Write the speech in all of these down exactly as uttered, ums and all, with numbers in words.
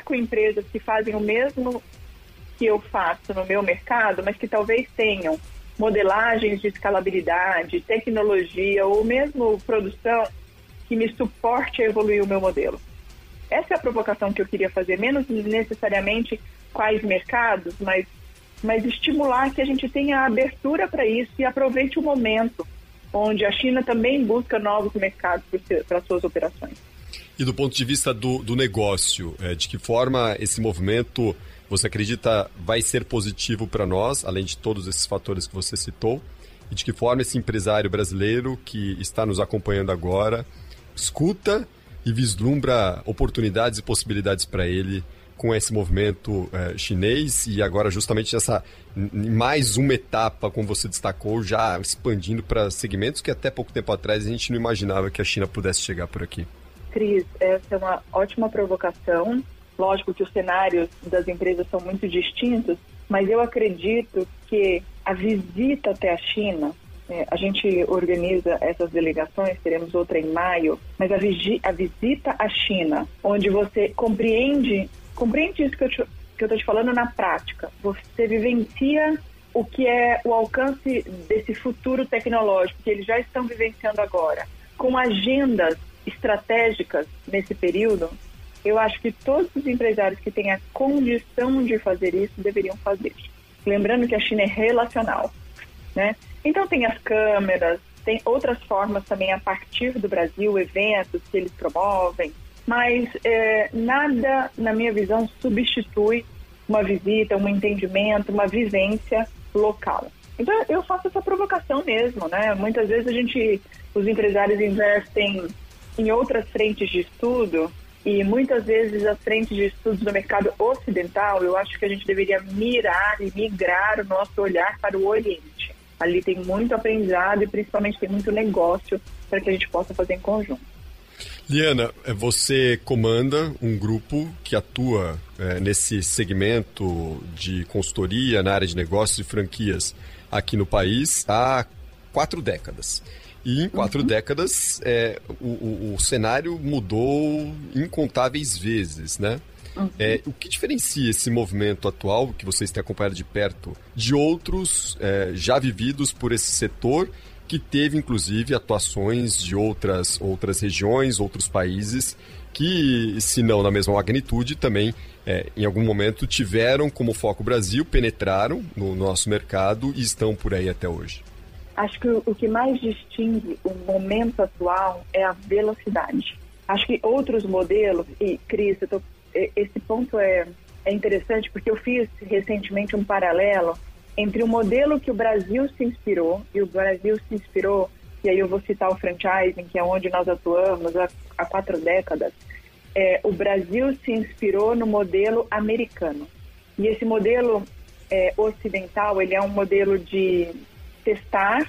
com empresas que fazem o mesmo que eu faço no meu mercado, mas que talvez tenham modelagens de escalabilidade, tecnologia ou mesmo produção que me suporte a evoluir o meu modelo. Essa é a provocação que eu queria fazer, menos necessariamente quais mercados, mas, mas estimular que a gente tenha abertura para isso e aproveite o momento onde a China também busca novos mercados para suas operações. E do ponto de vista do, do negócio, é, de que forma esse movimento, você acredita, vai ser positivo para nós, além de todos esses fatores que você citou? E de que forma esse empresário brasileiro que está nos acompanhando agora escuta e vislumbra oportunidades e possibilidades para ele com esse movimento é, chinês e agora justamente nessa mais uma etapa, como você destacou, já expandindo para segmentos que até pouco tempo atrás a gente não imaginava que a China pudesse chegar por aqui. Cris, essa é uma ótima provocação. Lógico que os cenários das empresas são muito distintos, mas eu acredito que a visita até a China, é, a gente organiza essas delegações, teremos outra em maio, mas a, vigi- a visita à China, onde você compreende, compreende isso que eu, te, que eu tô te falando na prática, você vivencia o que é o alcance desse futuro tecnológico que eles já estão vivenciando agora, com agendas estratégicas nesse período. Eu acho que todos os empresários que têm a condição de fazer isso deveriam fazer. Lembrando que a China é relacional, né? Então tem as câmeras, tem outras formas também a partir do Brasil, eventos que eles promovem, mas é, nada, na minha visão, substitui uma visita, um entendimento, uma vivência local. Então eu faço essa provocação mesmo, né? Muitas vezes a gente, os empresários investem em outras frentes de estudo e muitas vezes as frentes de estudos do mercado ocidental, eu acho que a gente deveria mirar e migrar o nosso olhar para o Oriente. Ali tem muito aprendizado e principalmente tem muito negócio para que a gente possa fazer em conjunto. Liana, você comanda um grupo que atua é, nesse segmento de consultoria na área de negócios e franquias aqui no país há quatro décadas. E em quatro uhum. décadas, é, o, o, o cenário mudou incontáveis vezes, né? Uhum. É, o que diferencia esse movimento atual, que vocês têm acompanhado de perto, de outros é, já vividos por esse setor, que teve, inclusive, atuações de outras, outras regiões, outros países, que, se não na mesma magnitude, também, é, em algum momento, tiveram como foco o Brasil, penetraram no nosso mercado e estão por aí até hoje? Acho que o que mais distingue o momento atual é a velocidade. Acho que outros modelos, e Cris, eu tô, esse ponto é, é interessante porque eu fiz recentemente um paralelo entre o modelo que o Brasil se inspirou, e o Brasil se inspirou, e aí eu vou citar o franchising, que é onde nós atuamos há, há quatro décadas, é, o Brasil se inspirou no modelo americano. E esse modelo é, ocidental, ele é um modelo de testar,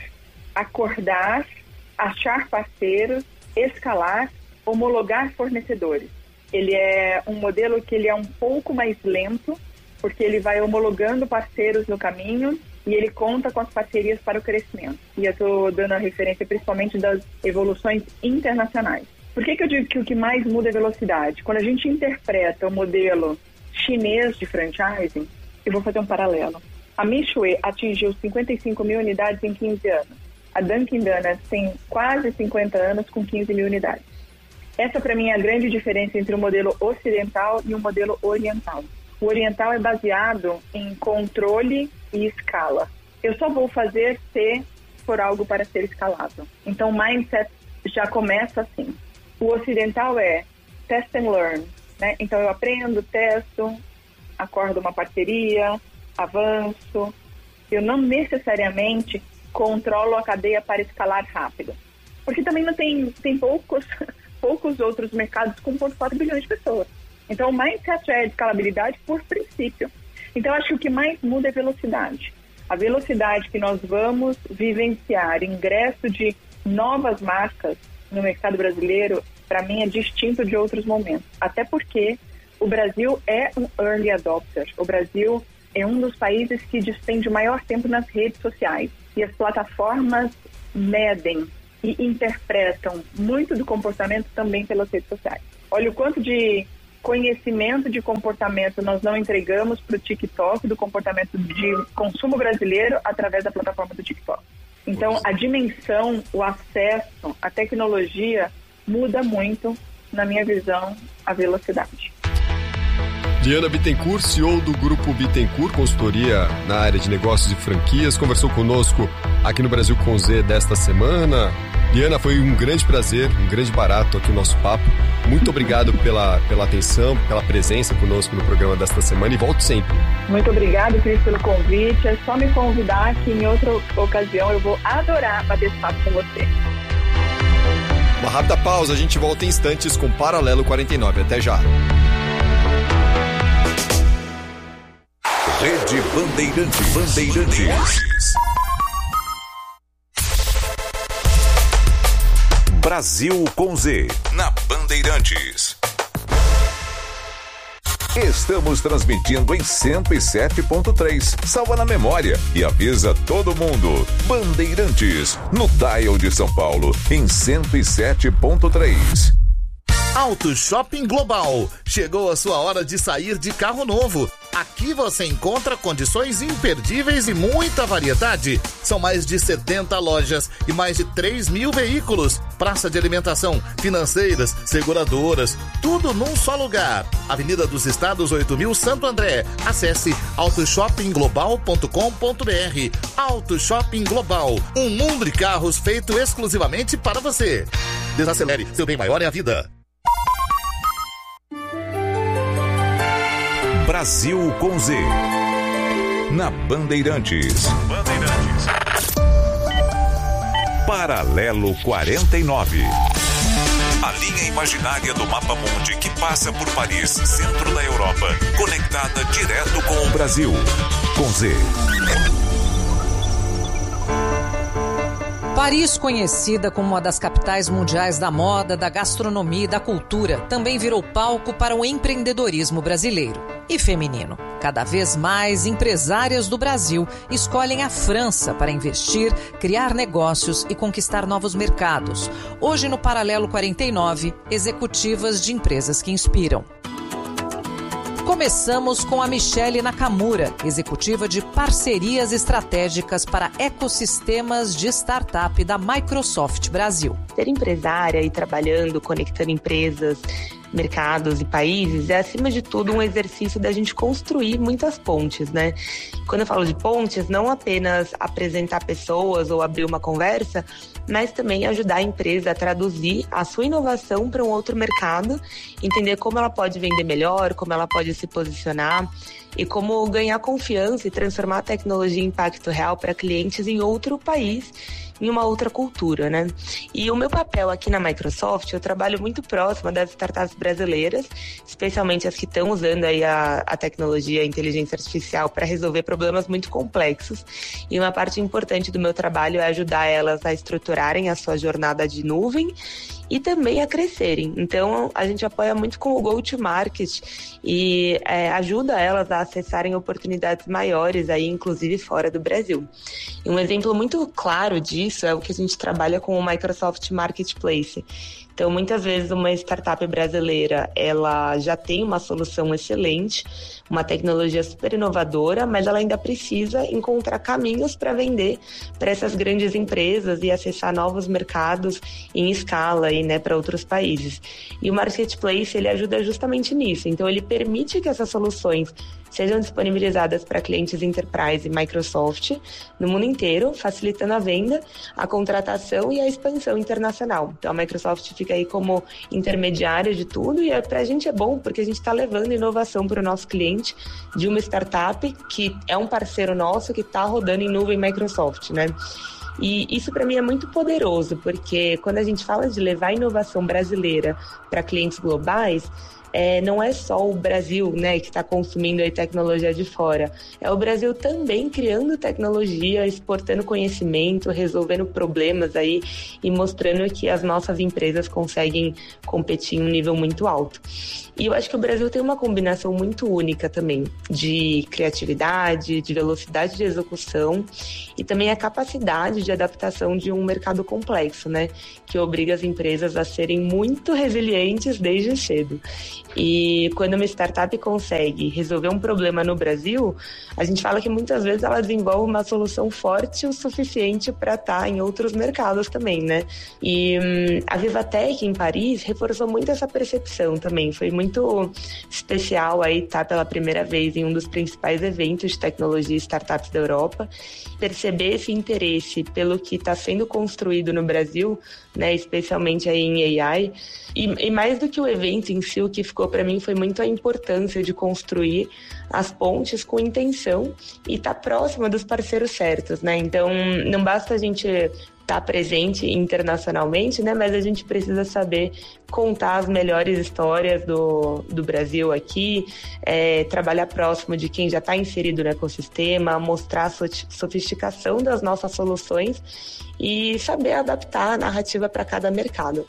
acordar, achar parceiros, escalar, homologar fornecedores. Ele é um modelo que ele é um pouco mais lento, porque ele vai homologando parceiros no caminho e ele conta com as parcerias para o crescimento. E eu estou dando a referência principalmente das evoluções internacionais. Por que que eu digo que o que mais muda é velocidade? Quando a gente interpreta o modelo chinês de franchising, eu vou fazer um paralelo. A Mixue atingiu cinquenta e cinco mil unidades em quinze anos. A Dunkin' Donuts tem quase cinquenta anos com quinze mil unidades. Essa, para mim, é a grande diferença entre o modelo ocidental e o modelo oriental. O oriental é baseado em controle e escala. Eu só vou fazer se for algo para ser escalável. Então, o mindset já começa assim. O ocidental é test and learn, né? Então, eu aprendo, testo, acordo uma parceria, avanço. Eu não necessariamente controlo a cadeia para escalar rápido. Porque também não tem, tem poucos, poucos outros mercados com um vírgula quatro bilhões de pessoas. Então, o mindset é escalabilidade por princípio. Então, acho que o que mais muda é velocidade. A velocidade que nós vamos vivenciar, ingresso de novas marcas no mercado brasileiro, para mim, é distinto de outros momentos. Até porque o Brasil é um early adopter. O Brasil é um dos países que despende o maior tempo nas redes sociais. E as plataformas medem e interpretam muito do comportamento também pelas redes sociais. Olha o quanto de conhecimento de comportamento nós não entregamos para o TikTok, do comportamento de consumo brasileiro através da plataforma do TikTok. Então, a dimensão, o acesso, a tecnologia muda muito, na minha visão, a velocidade. Liana Bittencourt, C E O do Grupo Bittencourt, consultoria na área de negócios e franquias, conversou conosco aqui no Brasil com Z desta semana. Liana, foi um grande prazer, um grande barato aqui o nosso papo. Muito obrigado pela, pela atenção, pela presença conosco no programa desta semana e volte sempre. Muito obrigado, Cris, pelo convite. É só me convidar que em outra ocasião eu vou adorar bater esse papo com você. Uma rápida pausa, a gente volta em instantes com Paralelo quarenta e nove. Até já. Rede Bandeirantes. Bandeirantes. Brasil com Z, na Bandeirantes. Estamos transmitindo em cento e sete ponto três. Salva na memória e avisa todo mundo. Bandeirantes, no dial de São Paulo, em cento e sete ponto três. Auto Shopping Global. Chegou a sua hora de sair de carro novo. Aqui você encontra condições imperdíveis e muita variedade. São mais de setenta lojas e mais de três mil veículos. Praça de alimentação, financeiras, seguradoras, tudo num só lugar. Avenida dos Estados oito mil, Santo André. Acesse auto shopping global ponto com ponto b r. Auto Shopping Global. Um mundo de carros feito exclusivamente para você. Desacelere, seu bem maior é a vida. Brasil com Z, na Bandeirantes. Bandeirantes. Paralelo quarenta e nove. A linha imaginária do Mapa Mundi que passa por Paris, centro da Europa, conectada direto com o Brasil. Com Z. Paris, conhecida como uma das capitais mundiais da moda, da gastronomia e da cultura, também virou palco para o empreendedorismo brasileiro e feminino. Cada vez mais empresárias do Brasil escolhem a França para investir, criar negócios e conquistar novos mercados. Hoje, no Paralelo quarenta e nove, executivas de empresas que inspiram. Começamos com a Michele Nakamura, executiva de parcerias estratégicas para ecossistemas de startup da Microsoft Brasil. Ser empresária e trabalhando, conectando empresas, mercados e países é, acima de tudo, um exercício da gente construir muitas pontes, né? Quando eu falo de pontes, não apenas apresentar pessoas ou abrir uma conversa, mas também ajudar a empresa a traduzir a sua inovação para um outro mercado, entender como ela pode vender melhor, como ela pode se posicionar e como ganhar confiança e transformar a tecnologia em impacto real para clientes em outro país, em uma outra cultura, né? E o meu papel aqui na Microsoft, eu trabalho muito próximo das startups brasileiras, especialmente as que estão usando aí a, a tecnologia, a inteligência artificial para resolver problemas muito complexos. E uma parte importante do meu trabalho é ajudar elas a estruturarem a sua jornada de nuvem e também a crescerem. Então, a gente apoia muito com o go-to-market e é, ajuda elas a acessarem oportunidades maiores, aí, inclusive fora do Brasil. E um exemplo muito claro disso é o que a gente trabalha com o Microsoft Marketplace. Então, muitas vezes uma startup brasileira, ela já tem uma solução excelente, uma tecnologia super inovadora, mas ela ainda precisa encontrar caminhos para vender para essas grandes empresas e acessar novos mercados em escala aí, né, para outros países. E o Marketplace, ele ajuda justamente nisso. Então, ele permite que essas soluções sejam disponibilizadas para clientes Enterprise e Microsoft no mundo inteiro, facilitando a venda, a contratação e a expansão internacional. Então, a Microsoft fica aí como intermediária de tudo e para a gente é bom porque a gente está levando inovação para o nosso cliente de uma startup que é um parceiro nosso que está rodando em nuvem Microsoft, né? E isso para mim é muito poderoso, porque quando a gente fala de levar inovação brasileira para clientes globais, É, não é só o Brasil, né, que está consumindo aí tecnologia de fora. É o Brasil também criando tecnologia, exportando conhecimento, resolvendo problemas aí e mostrando que as nossas empresas conseguem competir em um nível muito alto. E eu acho que o Brasil tem uma combinação muito única também de criatividade, de velocidade de execução e também a capacidade de adaptação de um mercado complexo, né, que obriga as empresas a serem muito resilientes desde cedo. E quando uma startup consegue resolver um problema no Brasil, a gente fala que muitas vezes ela desenvolve uma solução forte o suficiente para estar em outros mercados também, né? E hum, a Vivatech em Paris reforçou muito essa percepção também. Foi muito especial aí estar pela primeira vez em um dos principais eventos de tecnologia e startups da Europa, perceber esse interesse pelo que está sendo construído no Brasil, né, especialmente aí em A I. E, e mais do que o evento em si, o que ficou para mim foi muito a importância de construir as pontes com intenção e estar tá próxima dos parceiros certos, né? Então, não basta a gente estar presente internacionalmente, né? Mas a gente precisa saber contar as melhores histórias do, do Brasil aqui, é, trabalhar próximo de quem já está inserido no ecossistema, mostrar a sofisticação das nossas soluções e saber adaptar a narrativa para cada mercado.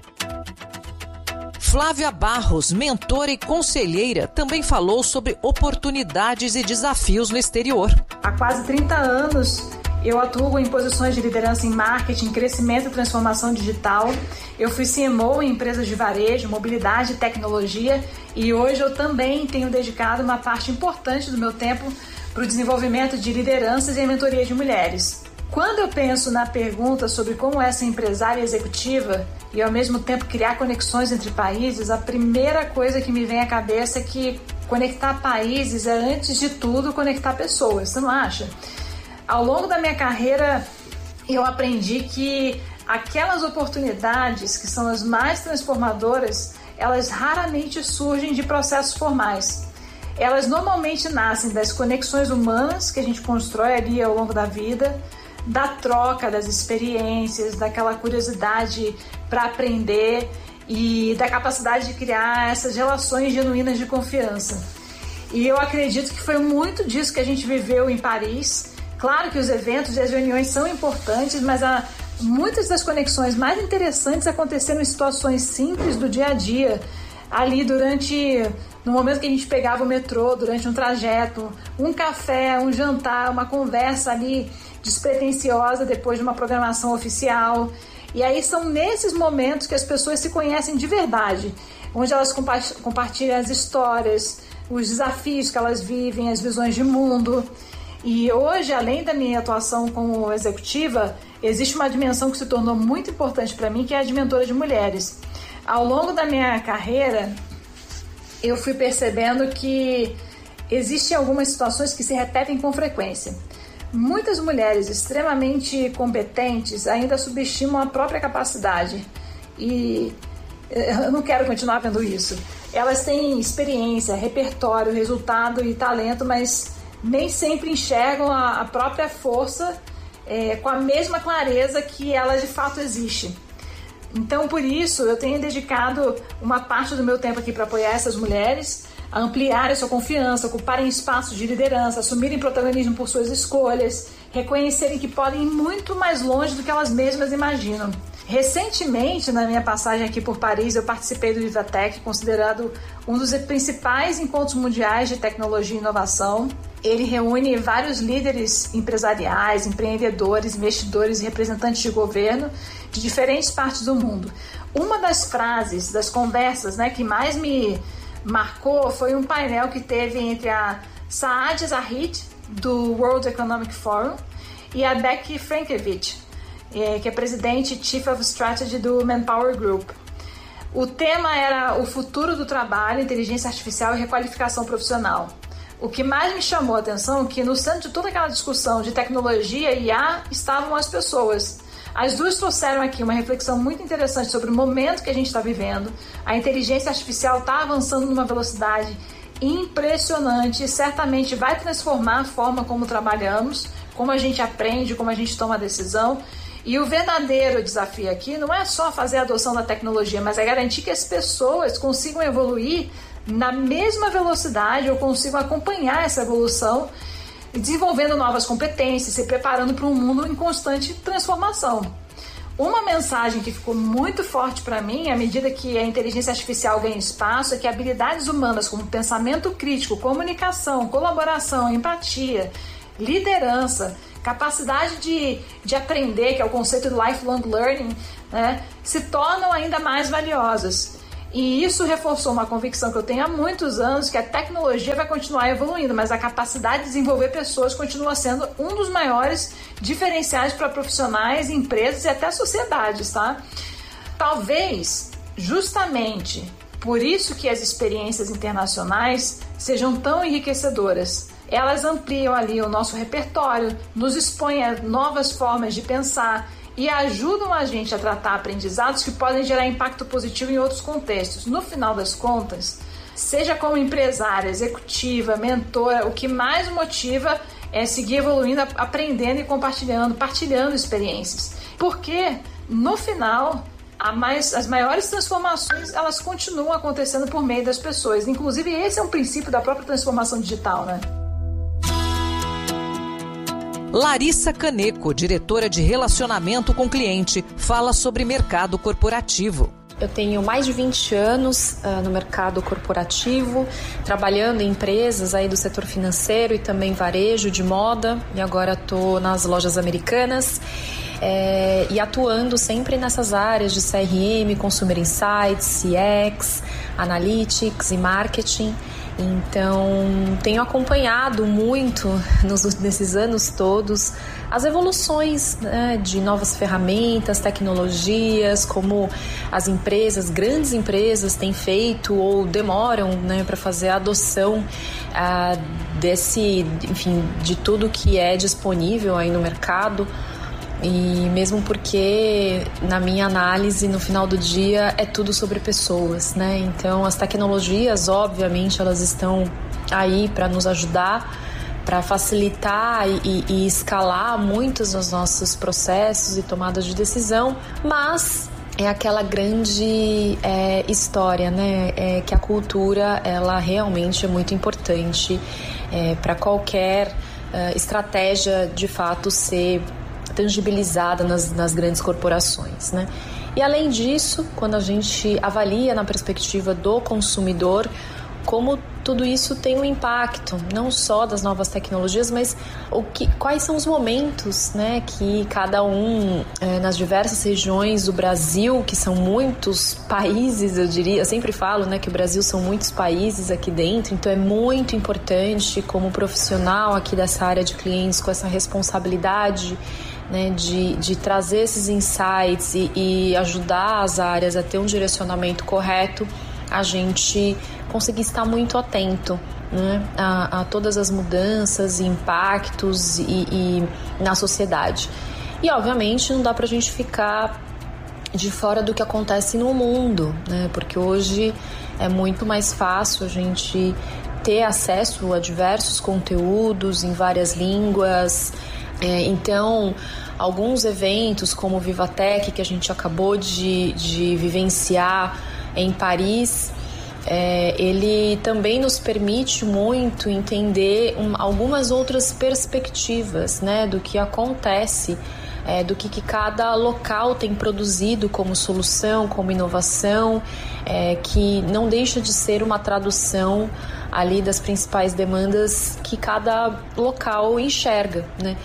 Flávia Barros, mentora e conselheira, também falou sobre oportunidades e desafios no exterior. Há quase trinta anos eu atuo em posições de liderança em marketing, crescimento e transformação digital. Eu fui C M O em empresas de varejo, mobilidade e tecnologia e hoje eu também tenho dedicado uma parte importante do meu tempo para o desenvolvimento de lideranças e a mentoria de mulheres. Quando eu penso na pergunta sobre como é ser empresária executiva e ao mesmo tempo criar conexões entre países, a primeira coisa que me vem à cabeça é que conectar países é, antes de tudo, conectar pessoas, você não acha? Ao longo da minha carreira, eu aprendi que aquelas oportunidades que são as mais transformadoras, elas raramente surgem de processos formais. Elas normalmente nascem das conexões humanas que a gente constrói ali ao longo da vida, da troca das experiências, daquela curiosidade para aprender e da capacidade de criar essas relações genuínas de confiança. E eu acredito que foi muito disso que a gente viveu em Paris. Claro que os eventos e as reuniões são importantes, mas há muitas das conexões mais interessantes aconteceram em situações simples do dia a dia, ali durante, no momento que a gente pegava o metrô, durante um trajeto, um café, um jantar, uma conversa ali despretensiosa depois de uma programação oficial. E aí são nesses momentos que as pessoas se conhecem de verdade, onde elas compa- compartilham as histórias, os desafios que elas vivem, as visões de mundo. E hoje, além da minha atuação como executiva, existe uma dimensão que se tornou muito importante para mim, que é a de mentora de mulheres. Ao longo da minha carreira, eu fui percebendo que existem algumas situações que se repetem com frequência. Muitas mulheres extremamente competentes ainda subestimam a própria capacidade e eu não quero continuar vendo isso. Elas têm experiência, repertório, resultado e talento, mas nem sempre enxergam a, a própria força é, com a mesma clareza que ela de fato existe. Então, por isso, eu tenho dedicado uma parte do meu tempo aqui para apoiar essas mulheres, a ampliarem sua confiança, ocuparem espaços de liderança, assumirem protagonismo por suas escolhas, reconhecerem que podem ir muito mais longe do que elas mesmas imaginam. Recentemente, na minha passagem aqui por Paris, eu participei do Vivatech, considerado um dos principais encontros mundiais de tecnologia e inovação. Ele reúne vários líderes empresariais, empreendedores, investidores e representantes de governo de diferentes partes do mundo. Uma das frases, das conversas, né, que mais me marcou foi um painel que teve entre a Saad Zahid, do World Economic Forum, e a Becky Frankiewicz, que é presidente e Chief of Strategy do Manpower Group. O tema era o futuro do trabalho, inteligência artificial e requalificação profissional. O que mais me chamou a atenção é que no centro de toda aquela discussão de tecnologia e I A estavam as pessoas. As duas trouxeram aqui uma reflexão muito interessante sobre o momento que a gente está vivendo. A inteligência artificial está avançando numa velocidade impressionante e certamente vai transformar a forma como trabalhamos, como a gente aprende, como a gente toma a decisão. E o verdadeiro desafio aqui não é só fazer a adoção da tecnologia, mas é garantir que as pessoas consigam evoluir na mesma velocidade ou consigam acompanhar essa evolução, desenvolvendo novas competências, se preparando para um mundo em constante transformação. Uma mensagem que ficou muito forte para mim, à medida que a inteligência artificial ganha espaço, é que habilidades humanas como pensamento crítico, comunicação, colaboração, empatia, liderança, capacidade de, de aprender, que é o conceito do lifelong learning, né, se tornam ainda mais valiosas. E isso reforçou uma convicção que eu tenho há muitos anos, que a tecnologia vai continuar evoluindo, mas a capacidade de desenvolver pessoas continua sendo um dos maiores diferenciais para profissionais, empresas e até sociedades, tá? Talvez, justamente por isso que as experiências internacionais sejam tão enriquecedoras. Elas ampliam ali o nosso repertório, nos expõem a novas formas de pensar e ajudam a gente a tratar aprendizados que podem gerar impacto positivo em outros contextos. No final das contas, seja como empresária, executiva, mentora, o que mais motiva é seguir evoluindo, aprendendo e compartilhando, partilhando experiências. Porque, no final, a mais, as maiores transformações, elas continuam acontecendo por meio das pessoas. Inclusive, esse é um princípio da própria transformação digital, né? Larissa Caneco, diretora de Relacionamento com Cliente, fala sobre mercado corporativo. Eu tenho mais de vinte anos uh, no mercado corporativo, trabalhando em empresas aí do setor financeiro e também varejo de moda, e agora estou nas lojas americanas é, e atuando sempre nessas áreas de C R M, Consumer Insights, C X, Analytics e Marketing. Então, tenho acompanhado muito nos, nesses anos todos as evoluções, né, de novas ferramentas, tecnologias, como as empresas, grandes empresas têm feito ou demoram, né, para fazer a adoção ah, desse, enfim, de tudo que é disponível aí no mercado. E mesmo porque, na minha análise, no final do dia, é tudo sobre pessoas, né? Então, as tecnologias, obviamente, elas estão aí para nos ajudar, para facilitar e, e escalar muitos dos nossos processos e tomadas de decisão, mas é aquela grande é, história, né? É que a cultura, ela realmente é muito importante é, para qualquer é, estratégia, de fato, ser tangibilizada nas, nas grandes corporações, né? E além disso, quando a gente avalia na perspectiva do consumidor, como tudo isso tem um impacto, não só das novas tecnologias, mas o que, quais são os momentos, né, que cada um, é, nas diversas regiões do Brasil, que são muitos países, eu diria, eu sempre falo, né, que o Brasil são muitos países aqui dentro, então é muito importante, como profissional aqui dessa área de clientes, com essa responsabilidade, né, de, de trazer esses insights e, e ajudar as áreas a ter um direcionamento correto, a gente conseguir estar muito atento, né, a, a todas as mudanças e impactos e, e na sociedade. E, obviamente, não dá para a gente ficar de fora do que acontece no mundo, né, porque hoje é muito mais fácil a gente ter acesso a diversos conteúdos em várias línguas. É, então, alguns eventos como o Vivatech, que a gente acabou de, de vivenciar em Paris, é, ele também nos permite muito entender um, algumas outras perspectivas, né, do que acontece, é, do que, que cada local tem produzido como solução, como inovação, é, que não deixa de ser uma tradução ali das principais demandas que cada local enxerga, né?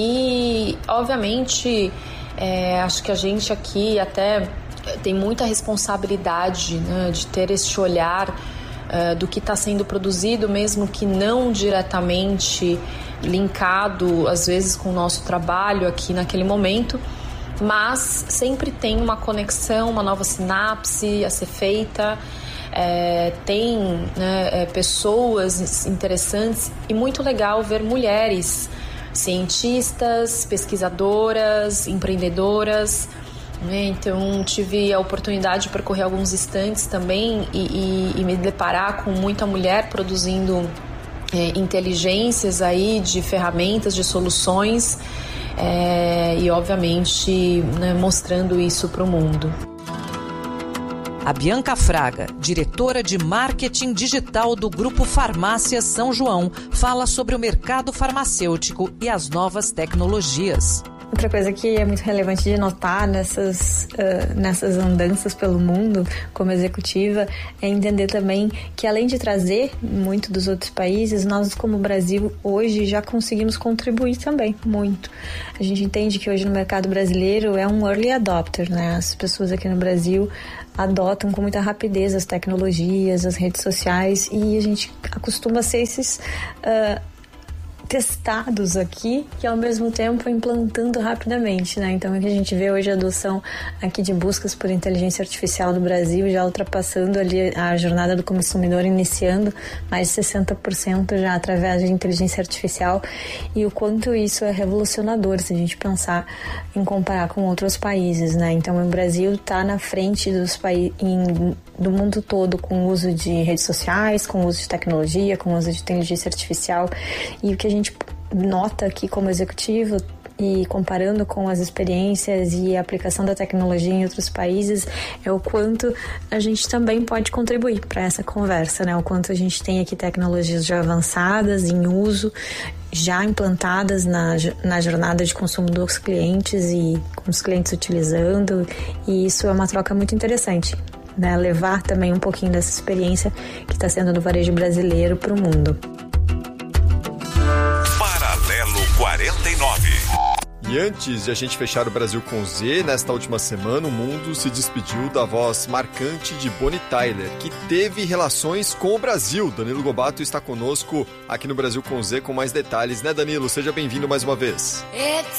E, obviamente, é, acho que a gente aqui até tem muita responsabilidade, né, de ter este olhar uh, do que está sendo produzido, mesmo que não diretamente linkado, às vezes, com o nosso trabalho aqui naquele momento, mas sempre tem uma conexão, uma nova sinapse a ser feita, é, tem, né, é, pessoas interessantes e muito legal ver mulheres cientistas, pesquisadoras, empreendedoras, né? Então tive a oportunidade de percorrer alguns estandes também e, e, e me deparar com muita mulher produzindo é, inteligências aí de ferramentas, de soluções é, e obviamente, né, mostrando isso para o mundo. A Bianca Fraga, diretora de marketing digital do Grupo Farmácia São João, fala sobre o mercado farmacêutico e as novas tecnologias. Outra coisa que é muito relevante de notar nessas, uh, nessas andanças pelo mundo como executiva é entender também que, além de trazer muito dos outros países, nós como Brasil hoje já conseguimos contribuir também muito. A gente entende que hoje no mercado brasileiro é um early adopter, né? As pessoas aqui no Brasil adotam com muita rapidez as tecnologias, as redes sociais, e a gente acostuma ser esses uh, testados aqui, que ao mesmo tempo implantando rapidamente, né? Então, o que a gente vê hoje a adoção aqui de buscas por inteligência artificial no Brasil, já ultrapassando ali a jornada do consumidor, iniciando mais de sessenta por cento já através de inteligência artificial, e o quanto isso é revolucionador se a gente pensar em comparar com outros países, né? Então, o Brasil está na frente dos países do mundo todo com o uso de redes sociais, com o uso de tecnologia, com o uso de inteligência artificial, e o que a gente nota aqui como executivo e comparando com as experiências e a aplicação da tecnologia em outros países é o quanto a gente também pode contribuir para essa conversa, né? O quanto a gente tem aqui tecnologias já avançadas, em uso, já implantadas na, na jornada de consumo dos clientes e com os clientes utilizando, e isso é uma troca muito interessante, né? Levar também um pouquinho dessa experiência que está sendo do varejo brasileiro para o mundo. Paralelo quarenta e nove. E antes de a gente fechar o Brasil com Z, nesta última semana o mundo se despediu da voz marcante de Bonnie Tyler, que teve relações com o Brasil. Danilo Gobato está conosco aqui no Brasil com Z com mais detalhes, né, Danilo? Seja bem-vindo mais uma vez. It's